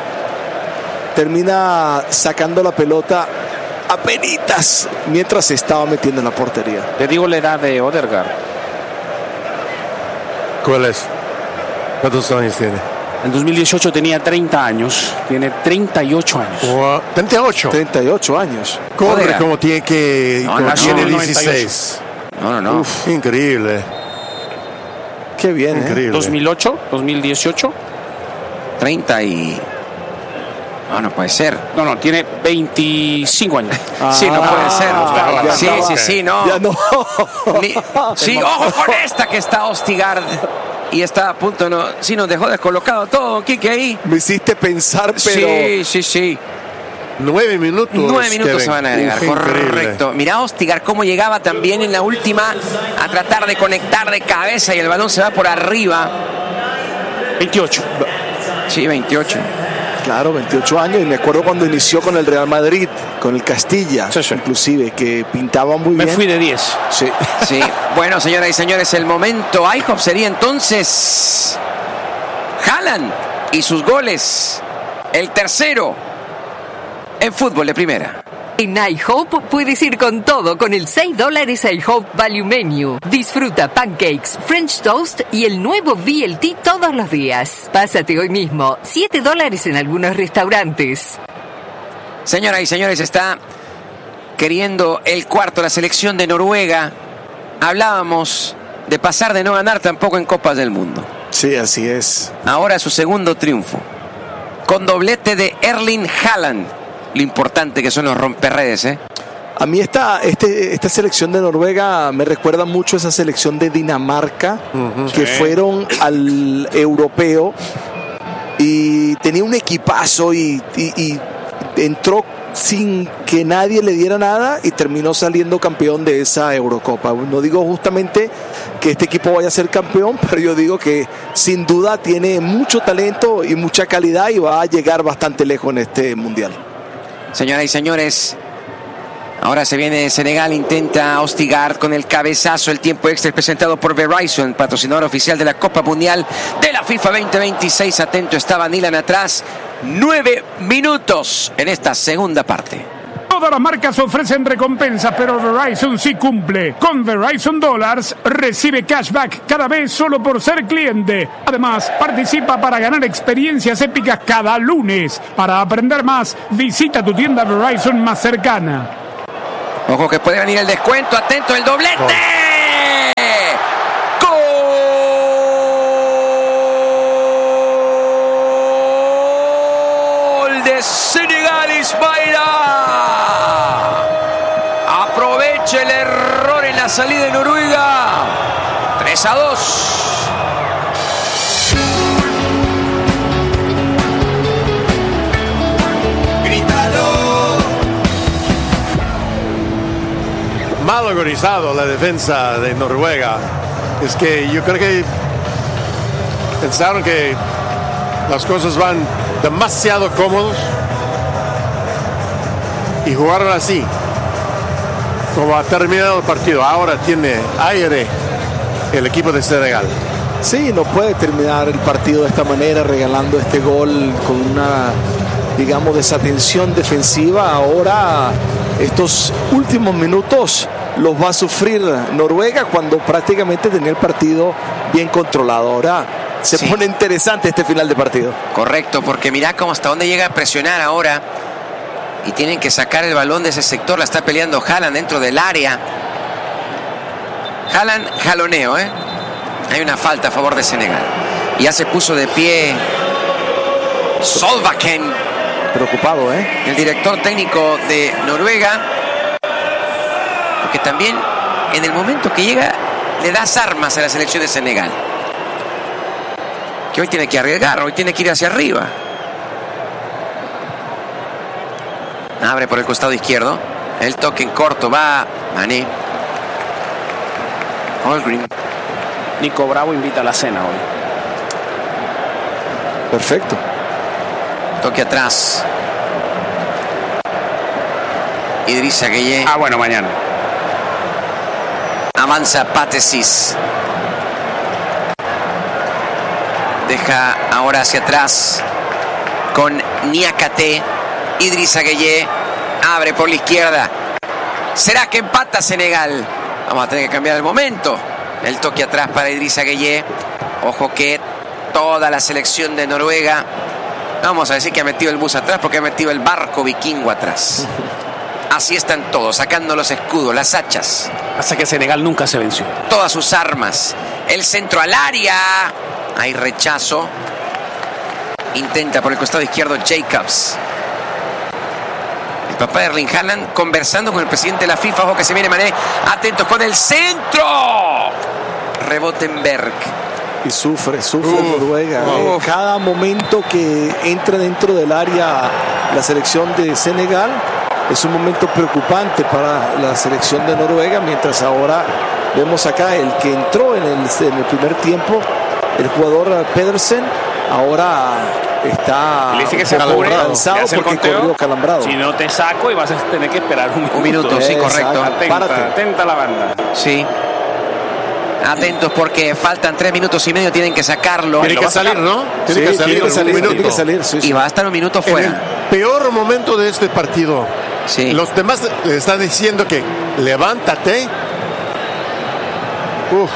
termina sacando la pelota apenitas mientras se estaba metiendo en la portería. Te digo la edad de Odegaard. ¿Cuál es? ¿Cuántos años tiene? En dos mil dieciocho tenía treinta años. Tiene treinta y ocho años. Wow. treinta y ocho. treinta y ocho años. Corre Odegaard. como tiene que. No, como no, tiene no, dieciséis. No, no, no. Uf, increíble. Qué bien, ¿eh? Increíble. dos mil ocho, dos mil dieciocho. treinta y... No, no puede ser. No, no, tiene veinticinco años. Sí, no puede ser. Ah, ya sí, estaba. sí, sí, no. Ya no. Ni- sí, ojo con esta que está Ostigard. Y está a punto, no, sí, nos dejó descolocado todo, Quique, ahí. Me hiciste pensar, pero Sí, sí, sí. Nueve minutos. Nueve minutos Kevin. se van a agregar, Uf, increíble. correcto. Mirá Ostigar cómo llegaba también en la última a tratar de conectar de cabeza y el balón se va por arriba. veintiocho. Sí, veintiocho. claro, veintiocho años. Y me acuerdo cuando inició con el Real Madrid, con el Castilla, Sí, sí. inclusive, que pintaba muy Me bien. fui de diez. Sí. Sí, bueno, señoras y señores, el momento IHOP sería entonces Haaland y sus goles. El tercero en fútbol de primera. En iHope puedes ir con todo con el seis dólares iHope Value Menu. Disfruta pancakes, French toast y el nuevo V L T todos los días. Pásate hoy mismo. siete dólares en algunos restaurantes. Señoras y señores, está queriendo el cuarto la selección de Noruega. Hablábamos de pasar de no ganar tampoco en Copas del Mundo. Sí, así es. Ahora su segundo triunfo. Con doblete de Erling Haaland. Lo importante que son los romperredes, ¿eh? A mí esta, este, esta selección de Noruega me recuerda mucho a esa selección de Dinamarca, que Sí. fueron al europeo y tenía un equipazo y, y- y entró sin que nadie le diera nada y terminó saliendo campeón de esa Eurocopa. No digo justamente que este equipo vaya a ser campeón, pero yo digo que sin duda tiene mucho talento y mucha calidad y va a llegar bastante lejos en este mundial. Señoras y señores, ahora se viene Senegal, intenta Ostigard con el cabezazo, el tiempo extra presentado por Verizon, patrocinador oficial de la Copa Mundial de la FIFA veinte veintiséis. Atento estaba Nilan atrás. Nueve minutos en esta segunda parte. Todas las marcas ofrecen recompensas, pero Verizon sí cumple. Con Verizon Dollars recibe cashback cada vez solo por ser cliente. Además, participa para ganar experiencias épicas cada lunes. Para aprender más, visita tu tienda Verizon más cercana. Ojo que puede venir el descuento. Atento el doblete. Gol de Senegal, Ismaila. Aprovecha el error en la salida de Noruega. tres a dos. mal organizado la defensa de Noruega. Es que yo creo que pensaron que las cosas van demasiado cómodos y jugaron así como ha terminado el partido. Ahora tiene aire el equipo de Senegal. Sí, no puede terminar el partido de esta manera, regalando este gol con una, digamos, desatención defensiva. Ahora estos últimos minutos los va a sufrir Noruega cuando prácticamente tenía el partido bien controlado. Ahora se Sí. pone interesante este final de partido. Correcto, porque mirá cómo hasta dónde llega a presionar ahora. Y tienen que sacar el balón de ese sector. La está peleando Haaland dentro del área. Haaland, jaloneo, ¿eh? Hay una falta a favor de Senegal. Ya se puso de pie Solbakken, Preocupado, ¿eh? el director técnico de Noruega. Porque también en el momento que llega le das armas a la selección de Senegal. Que hoy tiene que arriesgar, hoy tiene que ir hacia arriba. Abre por el costado izquierdo. El toque en corto va Mané. Holmgren. Nico Bravo invita a la cena hoy. Perfecto. Toque atrás. Idrissa Gueye. Ah, bueno, mañana. Avanza Patesis. Deja ahora hacia atrás con Niakate. Idrissa Gueye abre por la izquierda. ¿Será que empata Senegal? Vamos a tener que cambiar el momento. El toque atrás para Idrissa Gueye. Ojo que toda la selección de Noruega, vamos a decir que ha metido el bus atrás porque ha metido el barco vikingo atrás. Así están todos, sacando los escudos, las hachas, Hasta que Senegal nunca se venció. todas sus armas. El centro al área. Hay rechazo. Intenta por el costado izquierdo Jacobs. El papá de Erling Haaland conversando con el presidente de la FIFA. Ojo que se viene Mané. Atentos con el centro. Rebotenberg. Y sufre, sufre Uf, Noruega. uf. Eh, cada momento que entra dentro del área la selección de Senegal es un momento preocupante para la selección de Noruega, mientras ahora vemos acá el que entró en el, en el primer tiempo, el jugador Pedersen, ahora está Le dice que un se poco apure, cansado que hace el porque conteo. corrió calambrado. Si no te saco y vas a tener que esperar un minuto. Un minuto, sí, correcto. Atenta, Párate. atenta la banda. Sí. Atentos porque faltan tres minutos y medio. Tienen que sacarlo. Tiene lo que va a salir, sacar. ¿no? Sí, Tiene que salir, tiene que en salir, un tiene minuto. que salir, sí, Y sí. va a estar un minuto En fuera. el peor momento de este partido. Sí. Los demás le están diciendo que levántate. Uf.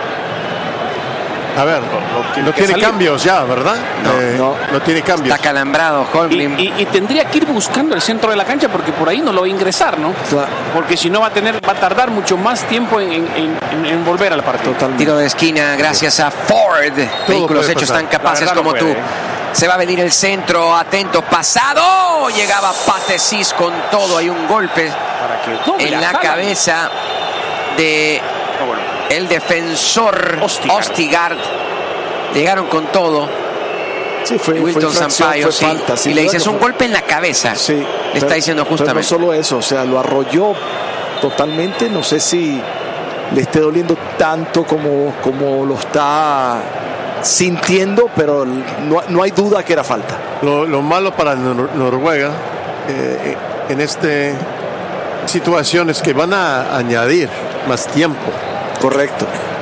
A ver, tiene no que tiene salir. cambios ya, ¿verdad? No, Eh, no. no tiene cambios. Está calambrado Y, Holmgren. y- y tendría que ir buscando el centro de la cancha porque por ahí no lo va a ingresar, ¿no? Claro. Porque si no va a tener, va a tardar mucho más tiempo en, en- en- en volver al partido. Totalmente. Tiro de esquina gracias a Ford. Vehículos puede hechos pasar. tan capaces La verdad como no tú. puede, ¿eh? Se va a venir el centro. Atentos. Pasado. Llegaba Patesis con todo. Hay un golpe Para que no, en mira, la Haaland. cabeza de Ah, bueno. el defensor Ostigard. Ostigard. Llegaron con todo. Sí, fue, fue Wilton infracción, Sampaio, fue sí. falta, sin Y le duda dice, es que un fue- golpe en la cabeza. Sí, Le pero- está diciendo pero justamente. no solo eso, o sea, lo arrolló totalmente. No sé si le esté doliendo tanto como, como lo está sintiendo, pero no, no hay duda que era falta. Lo, lo malo para Nor- Noruega eh, en esta situación es que van a añadir más tiempo. Correcto.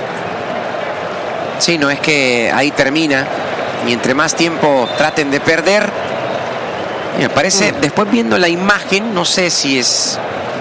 Sí, no es que ahí termina. Y entre más tiempo traten de perder. y Me parece, Mm. después viendo la imagen, no sé si es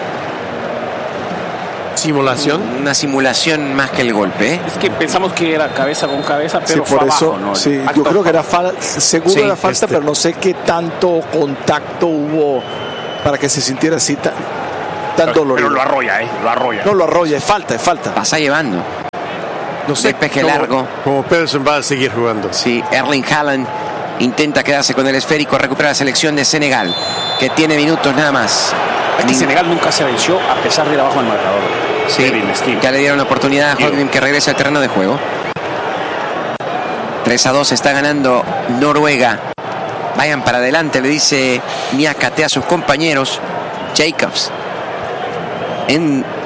Simulación. una simulación más que el golpe. ¿eh? Es que pensamos que era cabeza con cabeza, Sí, pero por fue eso, abajo, ¿no? El sí, impacto yo creo que fue era fal- seguro Sí, era falta, este- pero no sé qué tanto contacto hubo para que se sintiera así tan, tan Pero dolorido. lo arrolla, ¿eh? Lo arrolla. No lo arrolla, es falta, es falta. Pasa llevando. No sé Despeje cómo- largo. Cómo Pedersen va a seguir jugando. Sí, Erling Haaland intenta quedarse con el esférico, recuperar la selección de Senegal, que tiene minutos nada más. Es que Ni- Senegal nunca se venció a pesar de ir abajo en el marcador. Sí, Kevin Steen. ya le dieron la oportunidad a Digo. Holmgren que regrese al terreno de juego. tres a dos está ganando Noruega. Vayan para adelante, le dice Niakate a sus compañeros. Jacobs en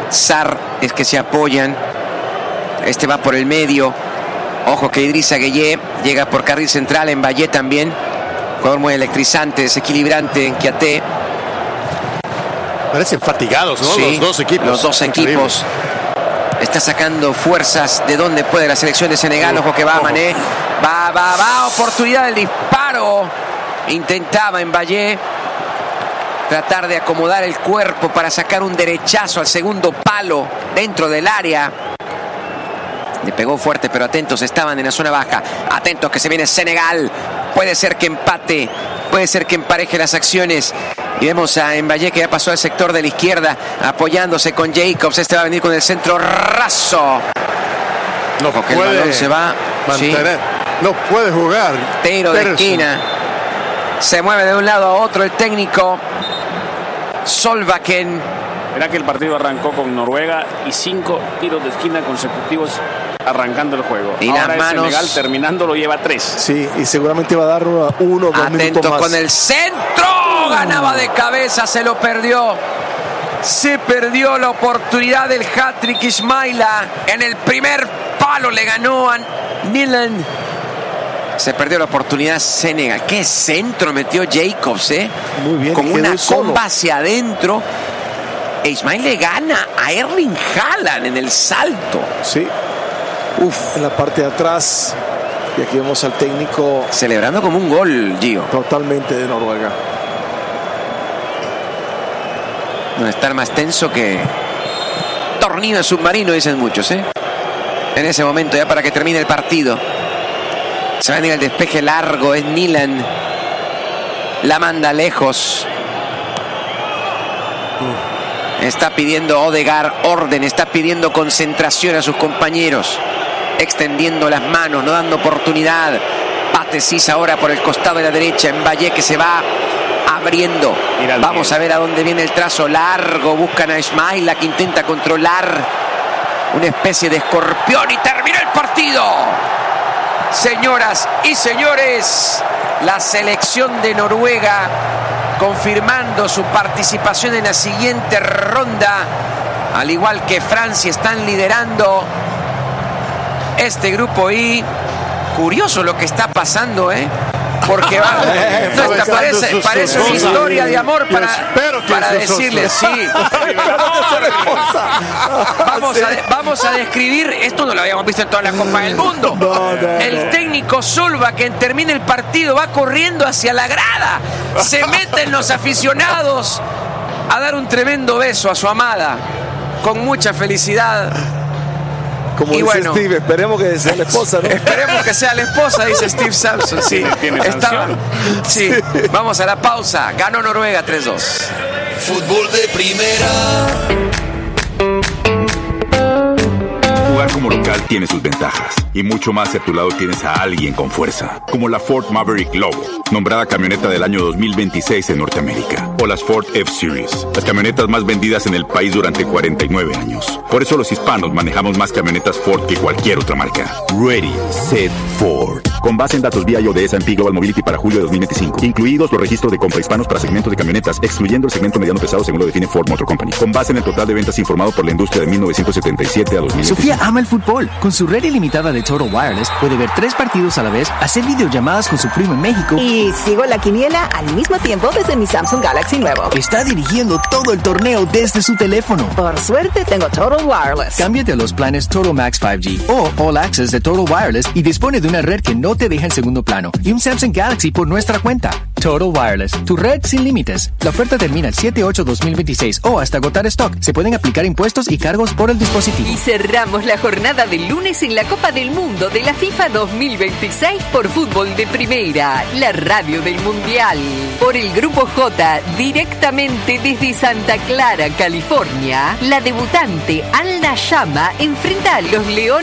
Sarr es que se apoyan. Este va por el medio. Ojo que Idrissa Gueye llega por carril central. En Valle también. Jugador muy electrizante, desequilibrante en Kiaté. Parecen fatigados, ¿no? Sí, los dos equipos. Los dos Increíble. equipos. Está sacando fuerzas de donde puede la selección de Senegal. Ojo que va Mané. Va, va, va. Oportunidad del disparo. Intentaba en Valle tratar de acomodar el cuerpo para sacar un derechazo al segundo palo dentro del área. Le pegó fuerte, pero atentos estaban en la zona baja. Atentos que se viene Senegal. Puede ser que empate. Puede ser que empareje las acciones. Y vemos a Mbaye que ya pasó al sector de la izquierda, apoyándose con Jacobs. Este va a venir con el centro raso. No Ojo que puede el balón se va. mantener. Sí. No puede jugar. Tiro de Pedersen. esquina. Se mueve de un lado a otro el técnico Solbakken. Verá que el partido arrancó con Noruega y cinco tiros de esquina consecutivos arrancando el juego. Y ahora las el manos. Senegal terminando lo lleva tres. Sí, y seguramente va a dar uno, uno o dos minutos Atento más. con el centro. Ganaba de cabeza, se lo perdió. Se perdió la oportunidad del hat-trick Ismaila. En el primer palo le ganó a Nilan. Se perdió la oportunidad Senegal. Qué centro metió Jacobs, ¿eh? Muy bien, Como quedó una solo. comba hacia adentro. E Ismail le gana a Erling Haaland en el salto. Sí. Uf. En la parte de atrás. Y aquí vemos al técnico Celebrando como un gol, Gio. totalmente de Noruega. No estar más tenso que tornillo de submarino, dicen muchos, ¿eh? En ese momento, ya para que termine el partido. Se va a venir el despeje largo, es Nilan. La manda lejos. Está pidiendo Odegaard orden, está pidiendo concentración a sus compañeros. Extendiendo las manos, no dando oportunidad. Patesis ahora por el costado de la derecha. En Valle que se va abriendo. Vamos a ver a dónde viene el trazo largo. Buscan a Ismaila que intenta controlar una especie de escorpión y termina el partido. Señoras y señores, la selección de Noruega confirmando su participación en la siguiente ronda. Al igual que Francia, están liderando este grupo I. Curioso lo que está pasando, ¿eh? Porque va, no, esta parece, parece una historia de amor para, para decirles, sí. Vamos a, vamos a describir, esto no lo habíamos visto en toda la Copa del Mundo. El técnico Solbakken termina el partido, va corriendo hacia la grada, se meten los aficionados a dar un tremendo beso a su amada, con mucha felicidad. Como Y dice bueno. Steve, esperemos que sea la esposa, ¿no? Esperemos que sea la esposa, dice Steve Sampson. Sí, Tiene Estaba- sanción. sí. Vamos a la pausa. Ganó Noruega tres dos. Fútbol de primera. Jugar como local tiene sus ventajas y mucho más si a tu lado tienes a alguien con fuerza, como la Ford Maverick Lobo, nombrada camioneta del año dos mil veintiséis en Norteamérica, o las Ford F-Series, las camionetas más vendidas en el país durante cuarenta y nueve años. Por eso los hispanos manejamos más camionetas Ford que cualquier otra marca. Ready, Set, Ford. Con base en datos vía I O de S and P Global Mobility para julio de dos mil veinticinco, incluidos los registros de compra hispanos para segmentos de camionetas, excluyendo el segmento mediano pesado según lo define Ford Motor Company. Con base en el total de ventas informado por la industria de mil novecientos setenta y siete a dos mil veinticinco. Sofía ama el fútbol. Con su red ilimitada de Total Wireless puede ver tres partidos a la vez, hacer videollamadas con su primo en México. Y sigo la quiniela al mismo tiempo desde mi Samsung Galaxy nuevo. Está dirigiendo todo el torneo desde su teléfono. Por suerte tengo Total Wireless. Cámbiate a los planes Total Max cinco G o All Access de Total Wireless y dispone de una red que no te deja en segundo plano y un Samsung Galaxy por nuestra cuenta. Total Wireless, tu red sin límites. La oferta termina el siete ocho dos mil veintiséis o hasta agotar stock. Se pueden aplicar impuestos y cargos por el dispositivo. Y cerramos la jornada del lunes en la Copa del Mundo de la FIFA dos mil veintiséis por Fútbol de Primera, la radio del Mundial. Por el Grupo J, directamente desde Santa Clara, California, la debutante Al Nashama enfrenta a los Leones